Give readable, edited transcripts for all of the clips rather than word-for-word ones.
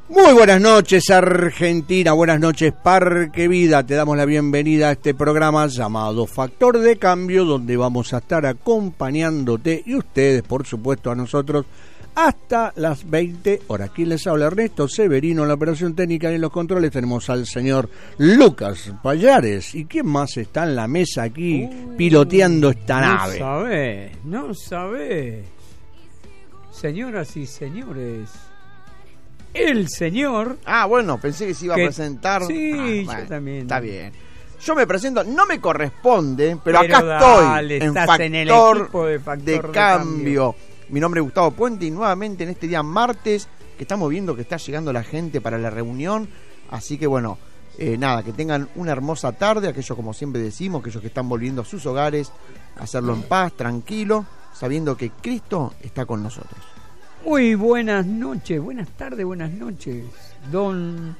Muy buenas noches, Argentina, buenas noches, Parque Vida. Te damos la bienvenida a este programa llamado Factor de Cambio, donde vamos a estar acompañándote y ustedes, por supuesto, a nosotros hasta las 20 horas. Aquí les habla Ernesto Severino en la operación técnica y en los controles. Tenemos al señor Lucas Payares. ¿Y quién más está en la mesa aquí piloteando esta nave? No sabés. Señoras y señores, el señor... bueno, pensé que se iba a presentar. Sí, bueno, yo también. Está bien. Yo me presento, no me corresponde, pero acá dale, estoy estás en el Factor, equipo de Factor de Cambio. Mi nombre es Gustavo Puente y nuevamente en este día martes, que estamos viendo que está llegando la gente para la reunión. Así que bueno, nada, que tengan una hermosa tarde, aquellos, como siempre decimos, aquellos que están volviendo a sus hogares, hacerlo en paz, tranquilo, sabiendo que Cristo está con nosotros. Muy buenas noches, buenas tardes, buenas noches, don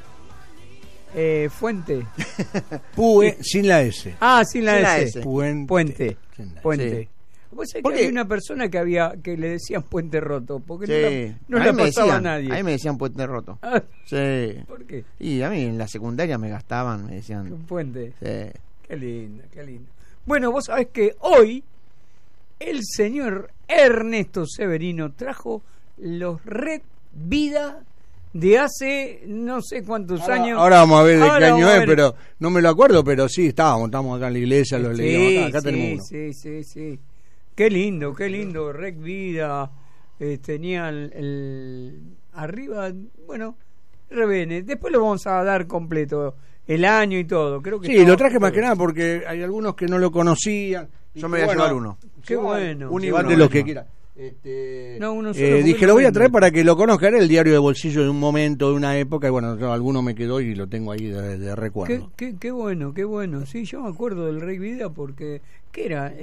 Fuente. Pue, sin la S. Sin la S. Puente. Puente. Sí. Vos sabés que había una persona que le decían Puente Roto, porque Sí. no le pasaba a nadie. A mí me decían Puente Roto. Sí. ¿Por qué? Y a mí en la secundaria me gastaban, me decían. Puente. Sí. Qué lindo, qué lindo. Bueno, vos sabés que hoy el señor Ernesto Severino trajo los Red Vida de hace no sé cuántos años. Ahora vamos a ver de qué Ahora año vamos a es, ver. pero no me lo acuerdo, pero sí, estamos acá en la iglesia, los leíamos acá sí, tenemos uno. Sí. Qué lindo, Red Vida. Tenía el arriba, bueno, revene. Después lo vamos a dar completo, el año y todo. Creo que sí, lo traje más que nada porque hay algunos que no lo conocían. Yo me voy a llevar uno. Qué bueno. Llevate los que quieras. Uno solo, dije, lo voy a traer para que lo conozca. Era el diario de bolsillo de un momento, de una época, y bueno, alguno me quedó y lo tengo ahí de recuerdo. Qué bueno. Sí, yo me acuerdo del Rey Vida porque, ¿qué era?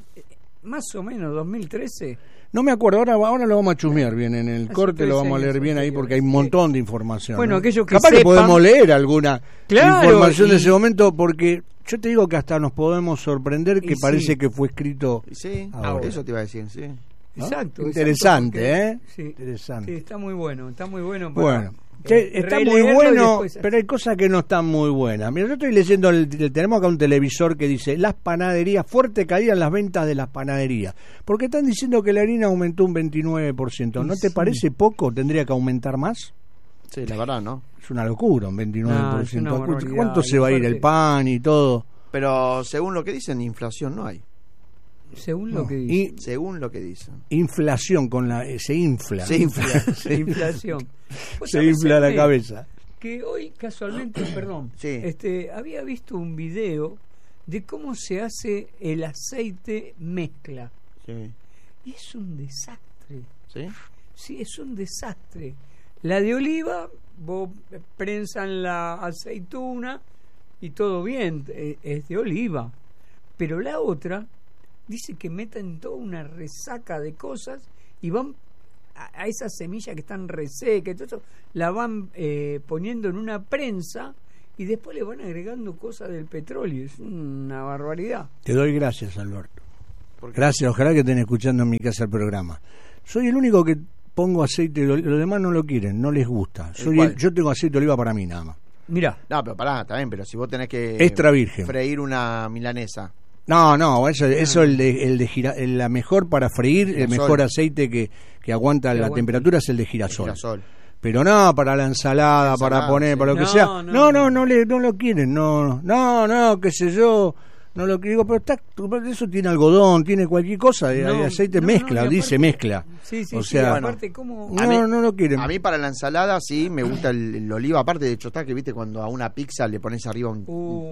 Más o menos 2013. No me acuerdo, ahora lo vamos a chusmear bien en el corte, lo vamos a leer bien ahí porque hay un montón de información. Bueno, ¿no? aquellos que capaz sepan, que podemos leer alguna información de y... ese momento, porque yo te digo que hasta nos podemos sorprender que parece que fue escrito. Sí, ahora. eso te iba a decir, sí. ¿No? Exacto. Interesante, porque, Sí, interesante. Sí, está muy bueno. Bueno. Está muy bueno, pero hay cosas que no están muy buenas. Mira, yo estoy leyendo, tenemos acá un televisor que dice: las panaderías, fuerte caída en las ventas de las panaderías, porque están diciendo que la harina aumentó un 29%. ¿No te parece poco? ¿Tendría que aumentar más? Sí, la verdad, ¿no? Es una locura, un 29%. No, ¿Cuánto se va a ir el pan y todo? Pero según lo que dicen, inflación no hay. Según lo que dicen. Según lo que dicen. Inflación se infla. Inflación. Se infla la cabeza. Que hoy casualmente, perdón, sí. Había visto un video de cómo se hace el aceite mezcla. Sí. Y es un desastre. ¿Sí? Sí, es un desastre. La de oliva, vos prensan la aceituna y todo bien, es de oliva. Pero la otra dice que meten toda una resaca de cosas y van a esas semillas que están resecas, todo eso, la van poniendo en una prensa y después le van agregando cosas del petróleo. Es una barbaridad. Te doy gracias, Alberto. Gracias, ojalá que estén escuchando en mi casa el programa. Soy el único que pongo aceite de oliva, los demás no lo quieren, no les gusta. Yo tengo aceite de oliva para mí nada más. Mirá. No, pero pará, está bien, pero si vos tenés que extra virgen freír una milanesa. No, eso la mejor para freír, el mejor aceite que aguanta la temperatura es el de girasol. Pero no para la ensalada, para poner, para lo que sea. No lo quieren, no, qué sé yo. No lo que digo, pero eso tiene algodón, tiene cualquier cosa, hay aceite mezcla, dice mezcla. Sí, o sea, aparte, ¿cómo? No lo quieren. A mí para la ensalada sí me gusta el oliva, aparte de hecho está que viste cuando a una pizza le pones arriba un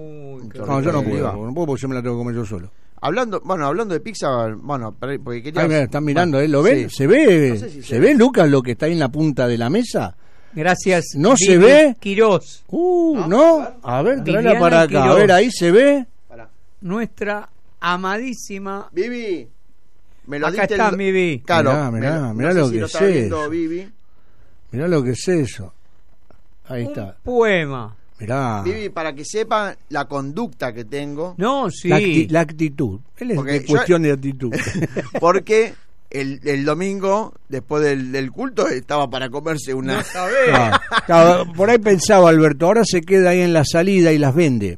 no, yo no puedo porque yo me la tengo que comer yo solo. Hablando de pizza, porque quería... Mira, están mirando, ¿lo ven? Sí. ¿Se ve? No sé si ¿Se ve, Lucas, lo que está ahí en la punta de la mesa? Gracias. ¿No se ve? Quirós. ¿No? A ver, tráela Viviana para acá. Quirós. A ver, ahí se ve. Nuestra amadísima Vivi, me lo acá diste está Vivi. Claro, mirá no lo sé si que lo es está viendo, eso. Vivi. Mirá lo que es eso. Ahí está. Poema. Mirá. Vivi, para que sepa la conducta que tengo. No, sí. La actitud. Él es cuestión de actitud. Porque el domingo, después del culto, estaba para comerse una... No sabés. Claro, por ahí pensaba Alberto, ahora se queda ahí en la salida y las vende.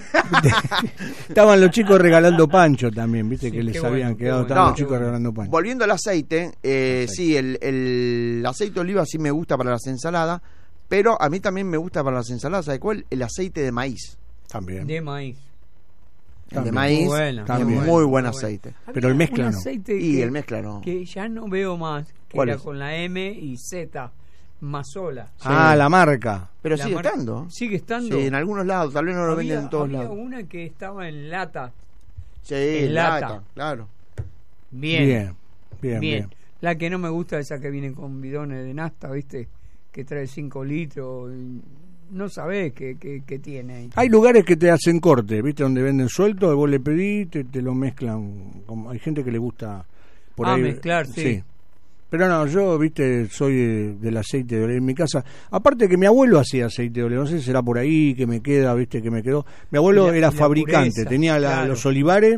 Estaban los chicos regalando pancho también, viste, Sí, que les qué habían bueno, quedado, qué estaban bueno. los chicos regalando pancho. Volviendo al aceite, sí, el aceite de oliva sí me gusta para las ensaladas, pero a mí también me gusta para las ensaladas, ¿sabe cuál? El aceite de maíz. También. De maíz. El de También. maíz Muy bueno, es también. muy buen Muy aceite. Pero el Había mezcla un no. aceite Y que- el mezcla no. que ya no veo más, que ¿Cuál era es? con la M y Z, Mazola. Ah, la marca. Pero La sigue marca- estando. Sigue estando. Sí, en algunos lados, tal vez no lo venden en todos había lados. una que estaba en lata. Sí, en lata. lata, claro. Bien, Bien. bien. La que no me gusta esa que viene con bidones de nafta, ¿viste? Que trae 5 litros. Y no sabés qué tiene ahí. Hay lugares que te hacen corte, ¿viste? Donde venden suelto, y vos le pedís, te lo mezclan. Hay gente que le gusta por ahí. Mezclar, sí. Pero no, yo, viste, soy del aceite de oliva en mi casa. Aparte que mi abuelo hacía aceite de oliva, no sé si será por ahí que me queda, viste, que me quedó. Mi abuelo Y era la fabricante, pureza, tenía claro. los olivares,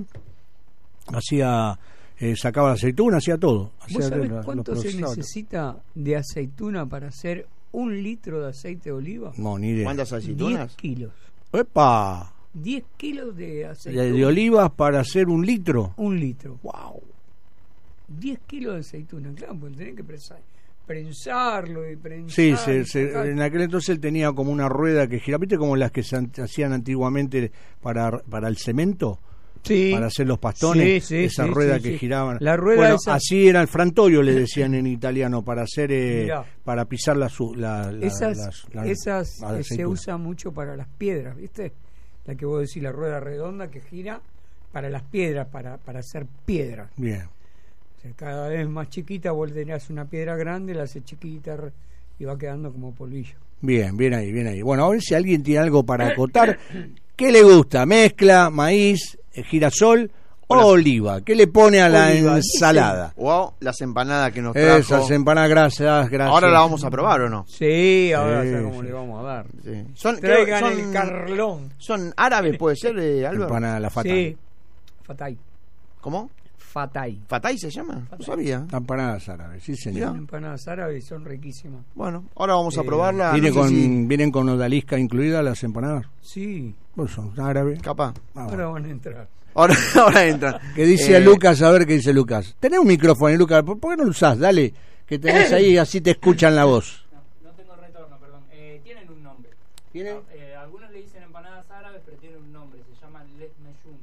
hacía, sacaba la aceituna, hacía todo. ¿Vos Hacía sabés los cuánto se procesaba. necesita de aceituna para hacer 1 litro de aceite de oliva? No, ni idea. ¿Cuántas 10 aceitunas? kilos. ¡Epa! 10 kilos de aceituna. De olivas para hacer 1 litro. 1 litro. ¡Wow! 10 kilos de aceituna, claro, porque tenés que prensarlo y prensar. Sí, y sacar. en aquel entonces él tenía como una rueda que giraba, ¿viste? Como las que se hacían antiguamente para el cemento, Sí. para hacer los pastones, Sí, sí, esa sí, rueda sí, que sí. giraban. La rueda bueno, esa- así era el frantoio, le decían en italiano, para hacer, Mirá. para pisar la Esas se aceituna. usa mucho para las piedras, ¿viste? La que vos decís, la rueda redonda que gira para las piedras, para hacer piedras. Bien. O sea, cada vez más chiquita, vos tenés una piedra grande, la haces chiquita y va quedando como polvillo. Bien, bien ahí, bien ahí. Bueno, a ver si alguien tiene algo para acotar. ¿Qué le gusta? ¿Mezcla, maíz, girasol o oliva? ¿Qué le pone a la Oliva, ensalada? O las empanadas que nos trajo. Esas empanadas, gracias. Ahora la vamos a probar, ¿o no? Sí, ahora Sí, ya cómo sí, le vamos a dar. Sí. Son, Traigan creo- el carlón. son árabes, puede ser, Álvaro. Empanada, la fata. Sí, Fatay. ¿Cómo? Fatay. ¿Fatay se llama? No sabía. Empanadas árabes, sí señor. Son empanadas árabes y son riquísimas. Bueno, ahora vamos a Sí. probarla. ¿Viene no sé con, si- ¿Vienen con odalisca incluida las empanadas? Sí, Pues son árabes. Capaz. ahora van a entrar. Ahora entra. ¿Qué dice a Lucas? A ver qué dice Lucas. Tenés un micrófono, Lucas. ¿Por qué no lo usás? Dale, que tenés ahí, así te escuchan la voz. No tengo retorno, perdón. Tienen un nombre. ¿Tienen? Algunos le dicen empanadas árabes, pero tienen un nombre. Se llaman les meshum.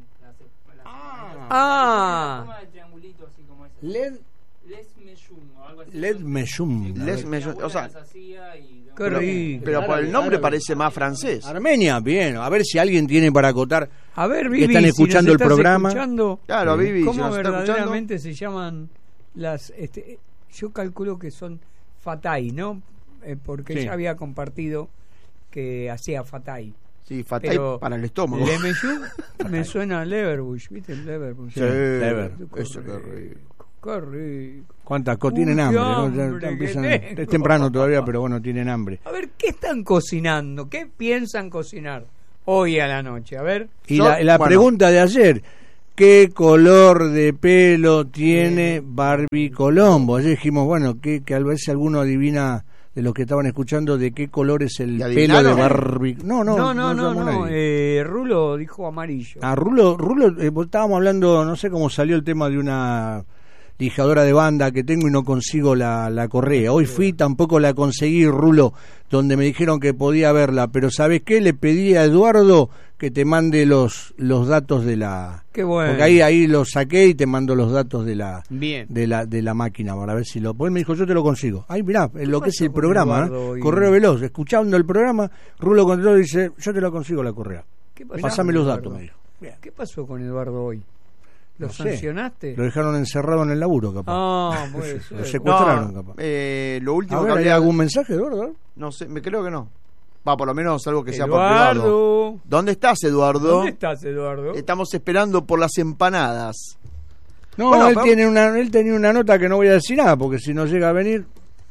Ah. Forma de triangulito, así como ese. LED Les meshum o algo así. Meshum. Les Mi Meshum, abuela o sea, las hacía y... Qué rico. Pero por el nombre parece más francés. Armenia, bien. A ver si alguien tiene para acotar. A ver, Que Vivi, están si escuchando nos el estás programa. escuchando, Claro, Vivi, si ¿cómo nos está escuchando. verdaderamente se llaman las... yo calculo que son Fatay, ¿no? Porque Sí. ella había compartido que hacía Fatay. Sí, Fatay Pero para el estómago. Le Meshum me suena a Leverbush, ¿viste? El Leverbush. Sí, Lever. eso qué rico. Qué rico. ¿Cuántas cosas? Tienen Uy, hambre, qué ¿no? hambre Ya que empiezan- tengo. es temprano todavía, pero bueno, tienen hambre. A ver, ¿qué están cocinando? ¿Qué piensan cocinar hoy a la noche? A ver. Y Yo- la bueno. pregunta de ayer, ¿qué color de pelo tiene Barbie Colombo? Ayer dijimos, bueno, que a ver si alguno adivina de los que estaban escuchando de qué color es el ¿Y pelo adivinaron? de Barbie. No llamó nadie. Rulo dijo amarillo. Rulo, estábamos hablando, no sé cómo salió el tema de una lijadora de banda que tengo y no consigo la correa. Hoy fui, tampoco la conseguí, Rulo, donde me dijeron que podía verla, pero ¿sabes qué? Le pedí a Eduardo que te mande los datos de la... Qué bueno. Porque ahí lo saqué y te mando los datos de la Bien. de la máquina para ver si lo... Pues él me dijo, yo te lo consigo. Ay, mirá, lo que es pasó el con programa, Eduardo hoy? Correo Veloz. Escuchando el programa, Rulo contestó y dice, yo te lo consigo la correa. ¿Qué pasó Pásame con los Eduardo? datos, me dijo. Bien. ¿Qué pasó con Eduardo hoy? ¿Lo No sé. sancionaste? Lo dejaron encerrado en el laburo, capaz. Ah, puede Lo ser. secuestraron, No, capaz. lo último A ver, que ¿hay había... algún mensaje, Eduardo? No sé, me creo que no. Va, por lo menos algo que sea por privado. Eduardo. ¿Dónde estás, Eduardo? ¿Dónde estás, Eduardo? Estamos esperando por las empanadas. No, Bueno, él pero- tenía una nota que no voy a decir nada, porque si no llega a venir...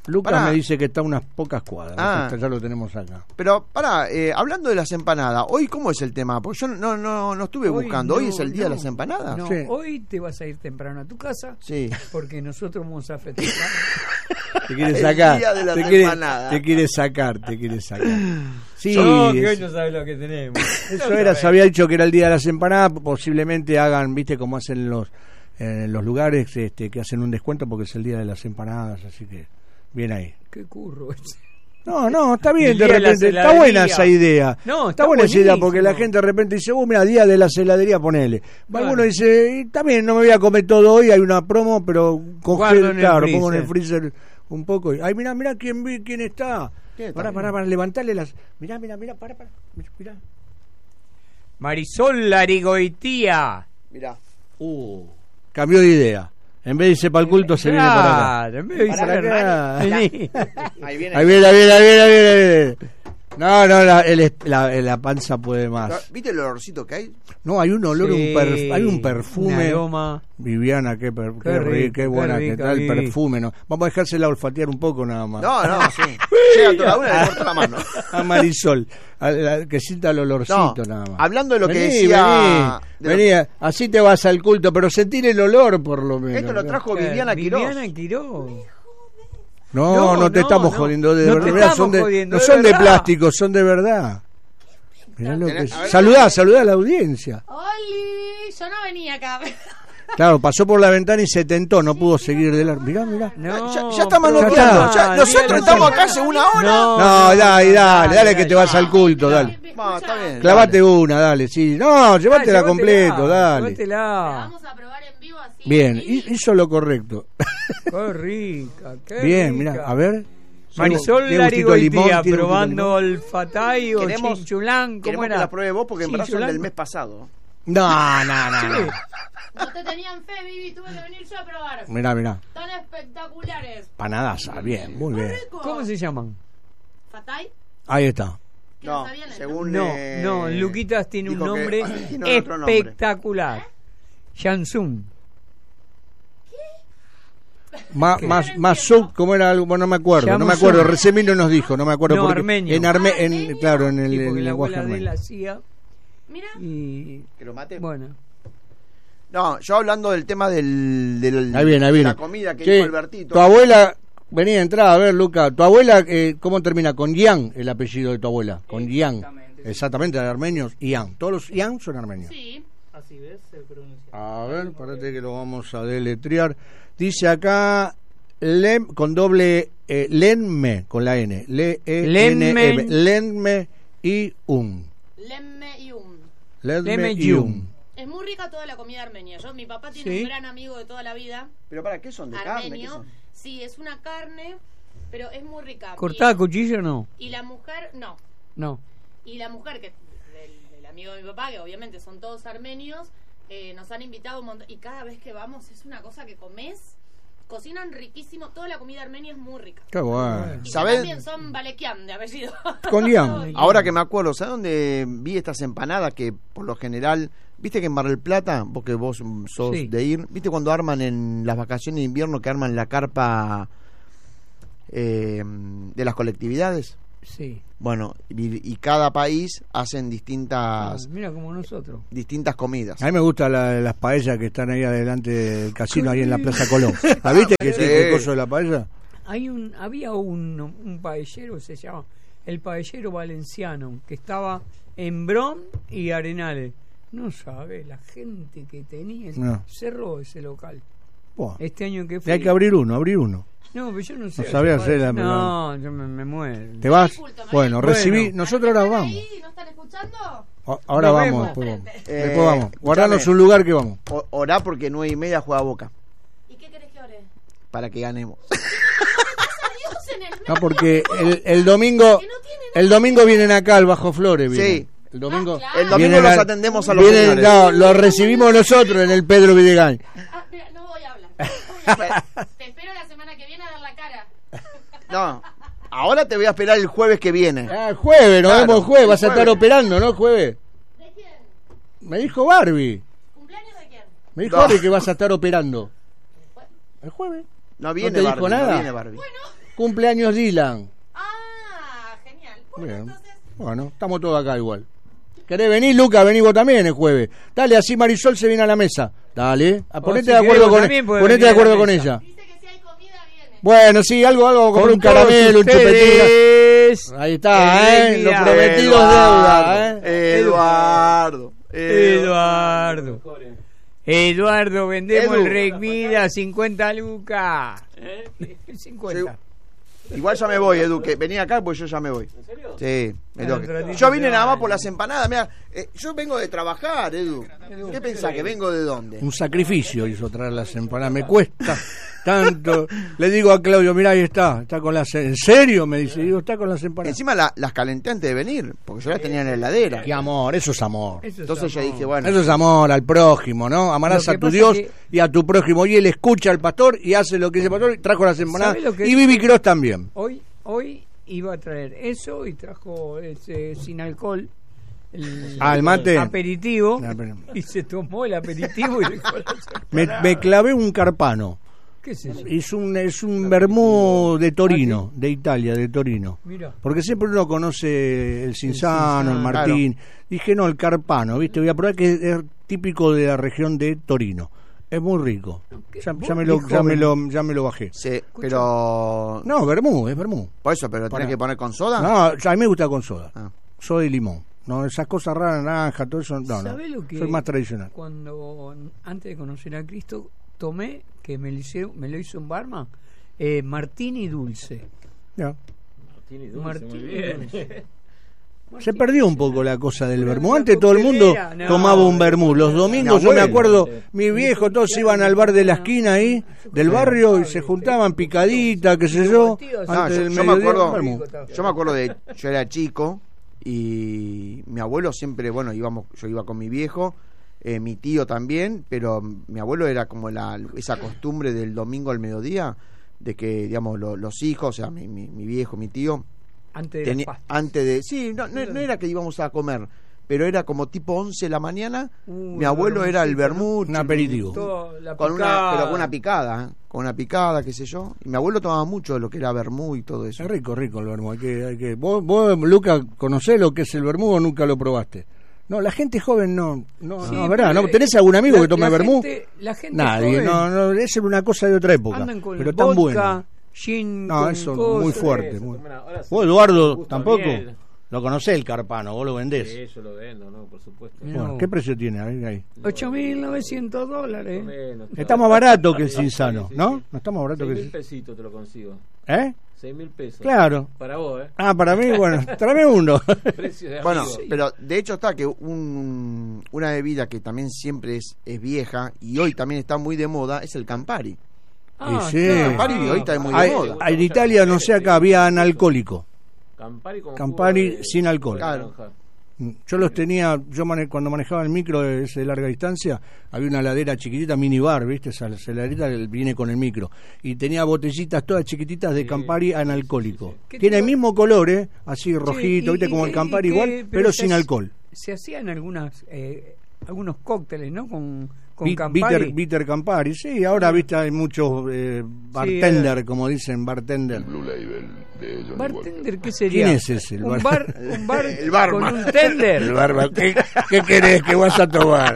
Lucas Pará. me dice que está a unas pocas cuadras. Ah. Ya lo tenemos acá. Pero, hablando de las empanadas, ¿hoy cómo es el tema? Porque yo no estuve buscando. ¿Hoy es el día de las empanadas? No, Sí. hoy te vas a ir temprano a tu casa Sí. porque nosotros vamos a festejar. Te quiere El sacar. día de las te quiere empanadas. te quiere sacar. Sí, No, que hoy no sabes lo que tenemos. eso era, se había dicho que era el día de las empanadas, posiblemente hagan, viste, como hacen los lugares que hacen un descuento porque es el día de las empanadas, así que bien ahí. Qué curro ese. No, está bien, El de día de la repente, está heladería. buena esa idea. No, está está buena esa idea porque la buenísimo. gente de repente dice, mira, día de la heladería, ponele. Claro. Alguno dice, y también no me voy a comer todo hoy, hay una promo, pero Guardo en el claro, pongo en freezer. el freezer un poco. Ay, mira quién está. ¿Quién está? Para levantarle las. Mirá, para. Mirá. Marisol Larigoitía. Mirá. Cambió de idea. En vez de irse para el culto, se viene para acá. Claro, en vez de irse Para al acá. hermano, vení. Ahí viene. Ahí viene. No, la panza puede más. ¿Viste el olorcito que hay? No, hay un olor, Sí, hay un un perfume. aroma. Viviana, qué rico, buena qué que rica, tal el Vivi. perfume. ¿No? Vamos a dejársela olfatear un poco nada más. No, sí. Llega a toda una y le corta la mano. A Marisol, que sienta el olorcito No, nada más. hablando de lo que Vení, decía... vení, así te vas al culto, pero sentir el olor por lo menos. Esto lo trajo Viviana Quirós. Viviana Quirós. No te estamos jodiendo de no verdad. te Mirá, estamos jodiendo, no de son de verdad. plástico, son de verdad. Mirá lo que A ver. saludá a la audiencia. ¡Oli! Yo no venía acá. Claro, pasó por la ventana y se tentó, no pudo seguir de largo. Mirá. No, Ya está manoteando. Ya Nosotros estamos acá hace una hora. No, dale que te vas al culto, dale. Va, está bien. Clavate una, dale, sí. No, llévatela completo, dale. Llévatela. Vamos a probar en vivo así. Bien, hizo lo correcto. Qué rica, qué Bien, rica. mira, a ver. Marisol ¿Tiene gustito de limón? Larigoitía ¿Tiene gustito de probando limón? el fatay o Queremos- chinchulán, ¿cómo Queremos que era? las pruebe vos porque en verdad son Chinchulán. del mes pasado. No. No te tenían fe, Vivi. Tuve que venir yo a probar. Mirá. Tan espectaculares. Panadaza, bien, muy bien. Rico. ¿Cómo se llaman? ¿Fatay? Ahí está. ¿Que No, no sabían el según... No, Luquitas tiene un dijo que nombre tiene otro nombre. espectacular. Shansun. Más sub, ¿cómo era algo? Bueno, no me acuerdo. Recién vino y nos dijo, no me acuerdo. No, porque armenio. Claro, en el Sí, porque la lenguaje abuela de él armenio. hacía Mira. y Que lo mate. bueno. No, yo hablando del tema del Ahí viene. de la comida que Che, dijo Albertito. tu abuela, vení, entrá, a ver, Luca. Tu abuela, ¿cómo termina? Con Yang, el apellido de tu abuela. Con Yang. Exactamente. Exactamente, de armenios, Yang. Todos los Yang son armenios. Sí. Así ves, se pronuncia. A ver, parate que lo vamos a deletrear. Dice acá, con doble, Lenme, con la N. Lenme. Lenme y un. Lemme y un. Lenme y un. Es muy rica toda la comida armenia. Mi papá tiene Sí. un gran amigo de toda la vida. Pero para, ¿qué son? ¿De carne? ¿Qué Armenio. son? Sí, es una carne, pero es muy rica. ¿Cortada a cuchillo no? Y la mujer, no. No. Y la mujer que del amigo de mi papá, que obviamente son todos armenios, nos han invitado un montón. Y cada vez que vamos es una cosa que comes. Cocinan riquísimo. Toda la comida armenia es muy rica. Qué bueno. Y ¿Sabés? también son Balekian de apellido. Con Yang. Ahora que me acuerdo, ¿sabes dónde vi estas empanadas que por lo general, viste que en Mar del Plata, vos que vos sos Sí. de ir, viste cuando arman en las vacaciones de invierno que arman la carpa de las colectividades? Sí. Bueno, y cada país hacen distintas Mira como nosotros. comidas. A mí me gustan las paellas que están ahí adelante del casino, ahí en la Plaza Colón. ¿La viste que Sí. tiene el coso de la paella? Había un paellero, se llama el paellero valenciano, que estaba en Bron y Arenales. No sabe la gente que tenía. No. Cerró ese local. Buah. Este año que Y fue. hay que abrir uno. No, pero yo no sé. No sabía hacer la- No, yo me muero. ¿Te vas? Culto, María. Bueno, recibí. Bueno. Nosotros ahora ¿Están vamos. ahí? ¿No están escuchando? Ahora Nos vamos, vemos. después vamos. Eh, Después vamos. Guardanos escuchame. un lugar que vamos. Orá porque 9:30 juega Boca, ¿Y qué querés que ore? para que ganemos. Dios en el No, porque el domingo vienen acá al Bajo Flores. Vienen. Sí. El domingo, claro. El domingo vienen los atendemos a los vienen- señores. no, los recibimos nosotros en el Pedro Videgain. Mira, no voy a hablar. Te espero la semana que viene a dar la cara. No, ahora te voy a esperar el jueves que viene. Ah, el jueves, nos Claro, vemos el jueves. Vas a el estar jueves. operando, ¿no? El jueves. ¿De quién? Me dijo Barbie. ¿Cumpleaños de quién? Me dijo No. Barbie que vas a estar operando. El jueves. No viene te dijo Barbie, nada? no viene Barbie. Bueno, Cumpleaños Dylan. Ah, genial. Bueno, Bien. entonces, Bueno, estamos todos acá igual. ¿Querés venir, Luca? Vení vos también el jueves. Dale, así Marisol se viene a la mesa. Dale, ponete si de acuerdo querés, con también podés ponete venir de a la acuerdo con mesa. ella. dice que si hay comida, viene. Bueno, sí, algo, comprar un Con caramelo, un todos chupetín. ustedes, Ahí está, el Los día. prometidos deuda, Eduardo, vendemos Edu. el Rey Vida, 50 lucas. 50. Igual ya me voy, Edu, que venía acá porque yo ya me voy. ¿En serio? Sí, me tengo que- un ratito Yo vine te nada más van. por las empanadas. Mirá, yo vengo de trabajar, Edu. ¿Qué pensás? ¿Que vengo de dónde? Un sacrificio hizo traer las empanadas. Me cuesta tanto. Le digo a Claudio, mirá, ahí está con las... ¿En serio? Me dice, digo, está con las empanadas. Encima las calenté antes de venir, porque yo las tenía en la heladera. Qué amor, eso es amor. Eso es Entonces yo amor. dije, bueno, Eso es amor al prójimo, ¿no? Amarás Lo que a tu pasa Dios que- y a tu prójimo. Y él escucha al pastor y hace lo que dice el pastor y trajo las empanadas. ¿Sabe lo que Y Vivi Cross también. Hoy iba a traer eso y trajo ese sin alcohol. El mate. Aperitivo. No, pero- Y se tomó el aperitivo y dejó las Me empanadas. clavé un carpano. ¿Qué es eso? Es un vermú de Torino, de Italia, de Torino. Mira. Porque siempre uno conoce el Cinzano, el Cinzano. Martín. Dije, no, el carpano, ¿viste? Voy a probar que es típico de la región de Torino. Es muy rico. Ya me lo bajé. sí, pero... No, vermú, es vermú. Por eso, pero tenés Pará. que poner con soda. No, a mí me gusta con soda. Ah. Soda y limón. No, esas cosas raras, naranja, todo eso, no. ¿Sabe lo que Soy más tradicional. Cuando antes de conocer a Cristo tomé, que me lo hizo un barman, martini dulce. Ya. Martini dulce. Se perdió un poco la cosa del vermú. una Antes todo el mundo coctelera, no. tomaba un vermú. Los domingos, Mi yo me abuelo. acuerdo, mi viejo, todos iban al bar de la esquina ahí, del barrio, y se juntaban picadita, qué sé yo, No, antes yo, del yo me mediodía, acuerdo, vermú. yo me acuerdo de, yo era chico y mi abuelo siempre, bueno, yo iba con mi viejo, mi tío también, pero mi abuelo era como esa costumbre del domingo al mediodía, de que, digamos, los hijos, o sea, mi viejo, mi tío, Antes de las pastas. antes de, sí, no era que íbamos a comer, pero era como tipo 11 de la mañana, mi abuelo era el vermut, Un aperitivo. Toda la pero picada. con una picada, qué sé yo. Y mi abuelo tomaba mucho de lo que era vermú y todo eso. Es rico el vermú. Hay que... ¿Vos, Luca, conocés lo que es el vermú o nunca lo probaste? No, la gente joven no, Sí, ¿verdad? pero ¿No? ¿Tenés algún amigo que tome la vermú? La gente Nadie, joven no, es una cosa de otra época, andan con pero tan vodka, bueno. gin, No, con eso cosas. muy fuerte. Eso, muy- toman ahora sí. ¿Vos, Eduardo, Gusto tampoco? miel. Lo conocés el carpano, vos lo vendés. Sí, yo lo vendo, ¿no? Por supuesto. Mira. Bueno, ¿qué precio tiene? Ahí. $8.900. Menos, Está más barato que el Cinzano, ¿no? No está más barato que 6.000 el pesitos te lo consigo. ¿Eh? 6.000 pesos. Claro. Para vos, ¿eh? Ah, para mí, bueno, tráeme uno. Precio de Bueno, amigo. pero de hecho está que una bebida que también siempre es vieja y hoy también está muy de moda es el Campari. Ah, sí. claro. Campari hoy está muy de Hay- moda. En Italia, no sé, acá había analcohólico. Campari con Campari jugo de- sin alcohol. jugo de Claro. naranja. Yo los tenía, cuando manejaba el micro de ese de larga distancia, había una heladera chiquitita, minibar, ¿viste? Esa heladera viene con el micro. Y tenía botellitas todas chiquititas de Campari analcohólico. ¿Qué Tiene el tipo? mismo color, así rojito, ¿viste? Como el Campari igual, pero sin alcohol. Se hacían algunos cócteles, ¿no? Con Campari. Bitter Campari, sí, ahora viste hay muchos bartender, como dicen, bartender. ¿Bartender qué sería? ¿Quién es ese? El Un bar- bar El barman. con un tender. El barba, ¿qué querés que vas a tomar?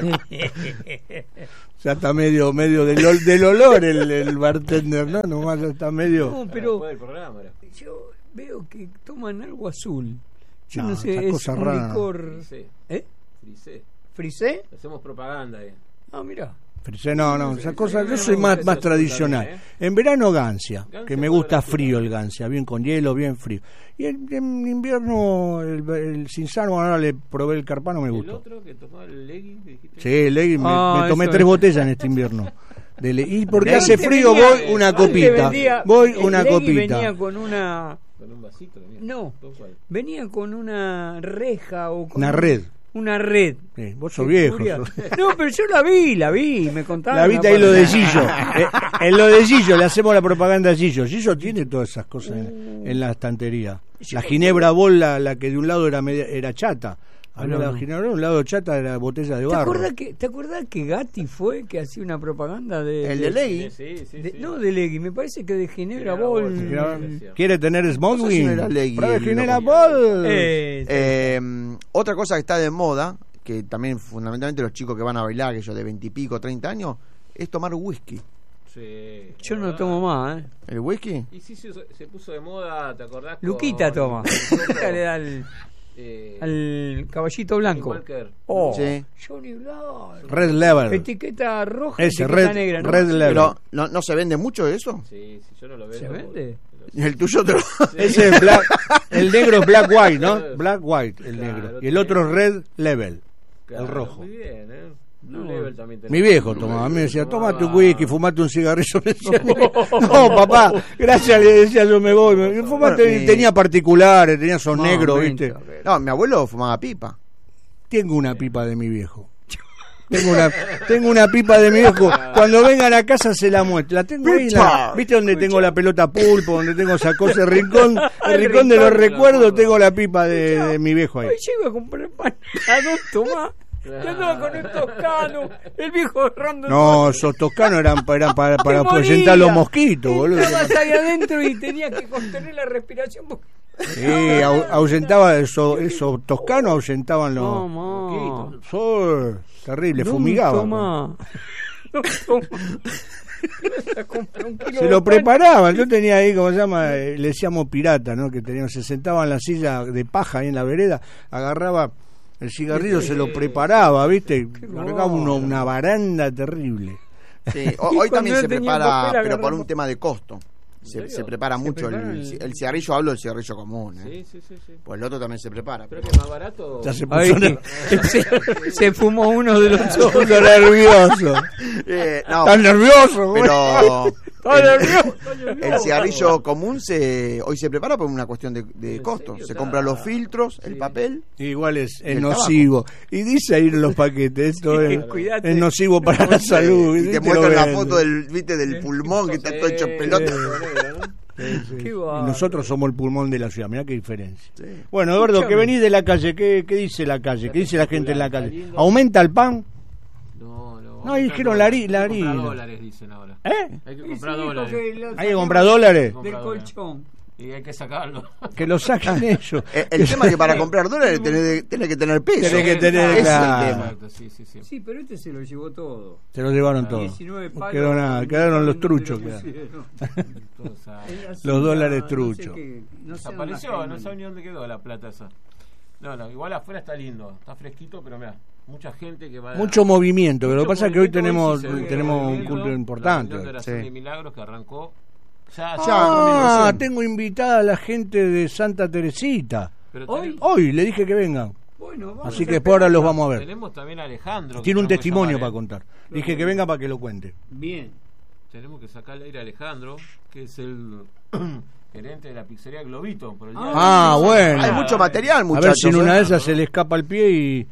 Ya está medio del olor el bartender, ¿no? Nomás ya está medio... No, pero Después del programa, era. yo veo que toman algo azul. Yo No, no, sé, esa es cosa un rara. licor... Frisé. ¿Eh? Frisé. ¿Frisé? Hacemos propaganda, Ah, mira. Frisé, no, esa cosa, yo soy más tradicional. En verano gancia, que me gusta frío el gancia, bien con hielo, bien frío. Y en invierno el Cinzano, ahora le probé el carpano, me El gustó. otro que tomó el legging, que dijiste. Sí, el Legui, me tomé eso 3 es. botellas en este invierno. Y porque Legui hace Antes frío venía- voy una antes copita. vendía- Voy el una Legui copita. venía con una... Con un vasito. venía. No, ¿Con cuál? venía con una reja o con Una red. Una red. Sí, vos sos Qué viejo. furia. sos- No, pero yo la vi, me contaron. La viste ahí lo de Gillo. En lo de Gillo le hacemos la propaganda a Gillo. Gillo tiene todas esas cosas en la estantería. La Ginebra Ball, la que de un lado era chata. Había la generadora, un lado chata de la botella de barro. ¿Te acordás que Gatti fue que hacía una propaganda de... El de Legui. de- no, de Legui, me parece que de Ginebra Ball. ¿Quiere tener No sé si no Smallwing? era Legui, Pruebe el Ginebra loco. Ball. Otra cosa que está de moda, que también fundamentalmente los chicos que van a bailar, aquellos de 20 y pico, 30 años, es tomar whisky. Sí, Yo no ¿verdad? tomo más, ¿eh? ¿El whisky? Y sí, se puso de moda, ¿te acordás? Luquita toma. Luquita le da al caballito blanco. Walker. Oh, Sí. Johnny Black. Red Level. Etiqueta roja, Ese, etiqueta Red- negra, ¿no? Red Level. Pero ¿no se vende mucho eso? Sí, yo no lo veo. ¿Se vende? El tuyo te lo... Ese es Black, el negro es Black White, ¿no? Black White, el Claro, negro. Y el otro es Red Level, el rojo. Muy bien, ¿eh? Blue Level también Mi viejo tomaba, a mí me decía, tomate un whisky, fumate fumate un cigarrillo. Me decía, no, papá, gracias, le decía, yo me voy. Fumate, Bueno, tenía particulares, tenía son negros, Momento, ¿viste? a ver. No, mi abuelo fumaba pipa. Tengo una pipa de mi viejo. Tengo una pipa de mi viejo. Cuando venga a la casa se la muestro. La tengo ahí. ¿Viste donde tengo la pelota pulpo? Donde tengo esa cosa, el rincón de los recuerdos. Tengo la pipa de mi viejo ahí. Hoy yo iba a comprar pan a dos tomás. Yo andaba con el toscano, el viejo agarrando. No, esos toscanos eran para Te ahuyentar los moría. mosquitos, boludo. Estabas ahí adentro y tenías que contener la respiración. Sí, ahuyentaba esos toscanos, ahuyentaban los. No, ma. Terrible, Don fumigaba. Tomás. Don Tomás. Ibas a comprar un kilo Se de lo pan. preparaban, yo tenía ahí, ¿cómo se llama? Le decíamos pirata, ¿no? Que teníamos, se sentaba en la silla de paja ahí en la vereda, agarraba el cigarrillo, se lo preparaba, ¿viste? Cargaba una baranda terrible. Sí, Y hoy cuando también no se tenía prepara, papel, pero por agarramos. un tema de costo. Se prepara mucho prepara el cigarrillo, hablo del cigarrillo común. ¿eh? Sí. Pues el otro también se prepara. Creo Pero que es más barato. Ya se puso Ay, se fumó uno de los se dos. puso nervioso. no, Tan nervioso, güey. pero Está nervioso. el cigarrillo común hoy se prepara por una cuestión de costo. serio? Se compran los filtros, el papel. Igual es el nocivo. Y dice ahí en los paquetes, esto Cuídate. es nocivo para la salud. Y te lo muestran la venden. foto del pulmón que está todo hecho pelota. Qué Y bárbaro. nosotros somos el pulmón de la ciudad, mirá qué diferencia. Sí. Bueno, Eduardo, Escúchame. que venís de la calle, ¿qué dice la calle? ¿Qué dice la gente en la calle? ¿Aumenta el pan? No. No, dijeron la harina. Hay que comprar dólares, dicen ahora. ¿Eh? Hay que Ese comprar dijo dólares. que lo ¿Hay que sacaron comprar dólares? Del colchón. Y hay que sacarlo. Que lo saquen ellos. El tema es que para comprar dólares tenés que tener peso. Tenés que tener, Ese es el claro. tema. Exacto, sí. Sí, pero este se lo llevó todo. Se lo llevaron todos. 19 palos. Quedó nada, quedaron los truchos. Lo quedaron. pusieron. Entonces, Los dólares No sé truchos. qué- no sé desapareció, dónde no sabe ni dónde quedó la plata esa. No, igual afuera está lindo, está fresquito, pero mira, mucha gente que va. Mucho movimiento, pero lo que pasa es que hoy movimiento, tenemos, sí, se tenemos un movimiento, culto la importante. reunión de la Sí. Serie de Milagros que arrancó. Ya, Ah, tengo invitada a la gente de Santa Teresita. pero Hoy. Hoy le dije que vengan. Bueno, vamos Así a que después ahora los esperar. vamos a ver. tenemos también a Alejandro. que Tiene un tenemos que testimonio llamar, para contar. Dije que venga para que lo cuente. Bien. Tenemos que sacar al aire a Alejandro, que es el gerente de la pizzería Globito. Por el día Ah, de- bueno. Hay mucho material, A muchachos. ver si en una ¿eh? de esas se le escapa el pie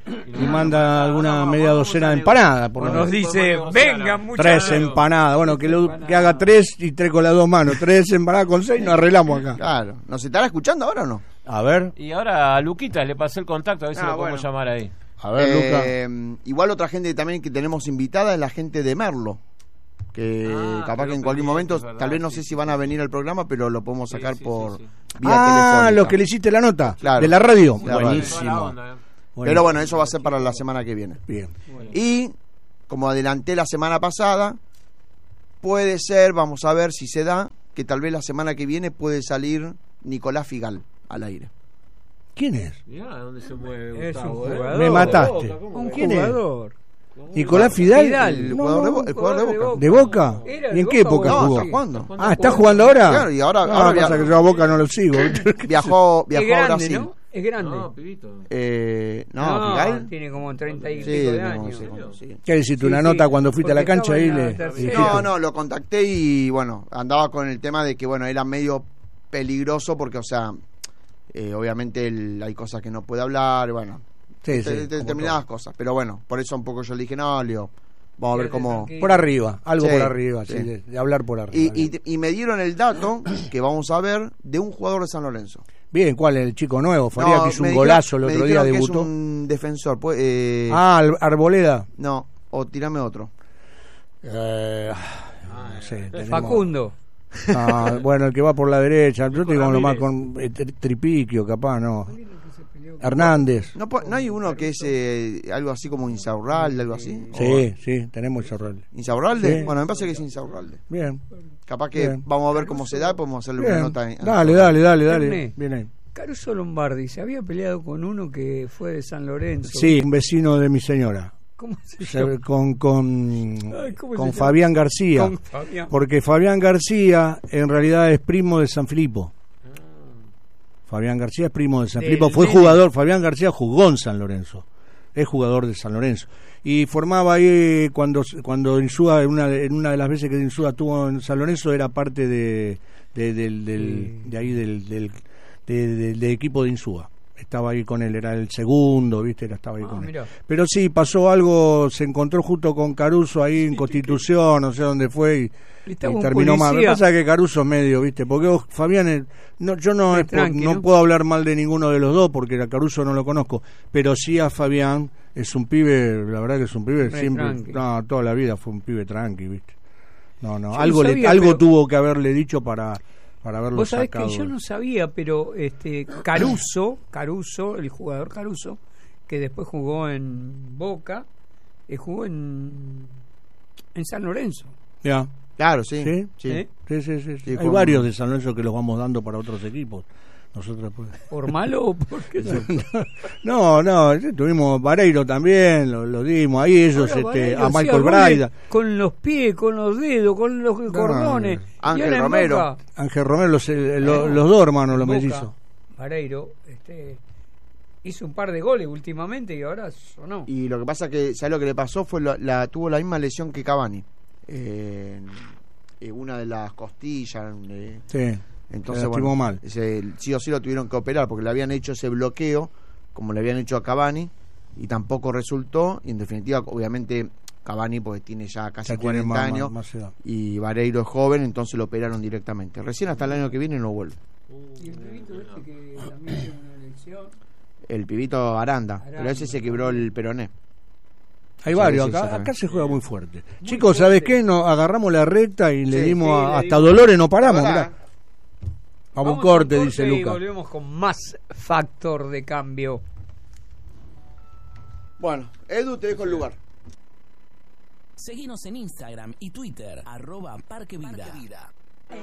y manda alguna media docena de empanadas. Por lo Nos menos. dice, vengan muchachos. 3 empanadas. Bueno, que haga 3 y 3 con las 2 manos. 3 empanadas con 6 nos arreglamos acá. Claro. ¿Nos estará escuchando ahora o no? A ver, Y ahora a Luquita le pasé el contacto, a ver si Ah, lo podemos bueno. llamar ahí. a ver, Luca. Igual otra gente también que tenemos invitada es la gente de Merlo. Que capaz creo que en que cualquier sí, momento, es verdad, tal vez no sí, sé si sí, van a sí. venir al programa, pero lo podemos Sí, sacar sí, por sí, sí. vía Ah, telefónica. los que le hiciste la nota. Claro. De la radio. De la radio. Buenísimo. Toda la onda, Pero bueno, eso va a ser para la semana que viene. Bien. Y como adelanté la semana pasada, puede ser, vamos a ver si se da, que tal vez la semana que viene puede salir Nicolás Figal al aire. ¿Quién es? Mirá dónde se mueve Es un Gustavo, jugador. Me mataste. Un ¿Quién es? jugador. ¿Nicolás Fidal? Fidal. El No, jugador de no. el jugador de Boca. ¿De Boca? Era ¿Y de en qué Boca, época No, jugó? está jugando. Ah, ¿está jugando ahora? Claro, y ahora Ah, via- pasa que yo a Boca no lo sigo. viajó Es a grande, Brasil. ¿no? Es grande. No, pibito. No, Figal. Tiene como 30 y Sí, pico de no, años. sí. ¿Qué hiciste? ¿Una Sí, nota sí, cuando fuiste a la porque cancha estaba ahí? en la Le tercera. dijiste? No, lo contacté y bueno, andaba con el tema de que bueno, era medio peligroso porque, o sea, obviamente hay cosas que no puede hablar, bueno, Sí, sí, como determinadas cosas, pero bueno, por eso un poco yo le dije, no, Leo, Vamos a ver Quédate cómo... tranquilo. Por arriba, algo Sí, por arriba, sí. sí, de hablar por arriba. Y me dieron el dato, que vamos a ver, de un jugador de San Lorenzo. Bien, ¿cuál? El chico nuevo, Faría, No, que hizo me un dijeron- golazo el me otro día, dijeron que debutó. es un defensor. Arboleda. No, o tirame otro. No sé, tenemos- Facundo. Ah, bueno, el que va por la derecha. Yo te digo lo más Ramírez. con Tripiquio, capaz, no. Hernández. ¿No hay uno que es algo así como Insaurralde, algo así? Sí, tenemos ese rol. ¿Insaurralde? Sí. Bueno, me parece que es Insaurralde. Bien, Capaz que Bien. vamos a ver cómo se da, podemos hacerle una bien. nota. Dale. Erne. Bien ahí. Caruso Lombardi se había peleado con uno que fue de San Lorenzo. Sí, un vecino de mi señora. ¿Cómo se Se- llama? Ay, ¿cómo se con llama? Fabián García. Con Fabián. Porque Fabián García en realidad es primo de San Filipo. Fabián García es primo de San Del Filipo. Fue nene. jugador, Fabián García jugó en San Lorenzo. Es jugador de San Lorenzo. Y formaba ahí, cuando Insúa, en una de las veces que Insúa estuvo en San Lorenzo, era parte de ahí del equipo de Insúa. Estaba ahí con él, era el segundo, ¿viste? Estaba ahí con él. Mirá. Pero sí, pasó algo, se encontró justo con Caruso ahí en Constitución, no sé dónde fue, y Estaba un terminó mal. Me policía. pasa que Caruso es medio, ¿viste? Porque vos, Fabián, yo no, Es tranqui, no ¿no? puedo hablar mal de ninguno de los dos, porque a Caruso no lo conozco, pero sí a Fabián, es un pibe, la verdad que es un pibe, Re siempre, tranqui. no, toda la vida fue un pibe tranqui, ¿viste? No, Yo algo, no sabía, algo pero- tuvo que haberle dicho para haberlo Vos sabés sacado. que yo no sabía, pero Caruso, el jugador Caruso, que después jugó en Boca, jugó en San Lorenzo. Ya. Claro, sí. ¿Sí? Sí. ¿Eh? Sí. Sí, Hay fue varios de San Lorenzo que los vamos dando para otros equipos. Nosotros pues. ¿Por malo o porque No, tuvimos Vareiro también, lo dimos ahí ellos, Ahora, Vareiro a hacía Michael goles Braida, con los pies, con los dedos, con los cordones. Ángel Y ahora en Romero. Boca, Ángel Romero, los dos hermanos, los Boca, mellizos. Vareiro hizo un par de goles últimamente y ahora sonó. Y lo que pasa que, ¿sabes lo que le pasó? Tuvo la misma lesión que Cavani. Una de las costillas. Sí, Entonces, se lastimó mal. Sí o sí lo tuvieron que operar porque le habían hecho ese bloqueo, como le habían hecho a Cavani, y tampoco resultó. Y en definitiva, obviamente, Cavani pues tiene ya casi Ya tiene 40 años más edad. y Vareiro es joven, entonces lo operaron directamente. Recién hasta el año que viene no vuelve. Y el pibito que también tiene una elección. El pibito Aranda, pero ese se quebró el peroné. Hay Sí, varios, sí, acá exactamente. se juega muy fuerte. Chicos, ¿sabes qué? Nos agarramos la recta y le Sí, dimos sí, le hasta dimos. Dolores, no paramos, La mirá. verdad, Vamos a un a corte, dice y Lucas. volvemos con más factor de cambio. Bueno, Edu, te dejo el lugar. Seguinos en Instagram y Twitter, @parquevida.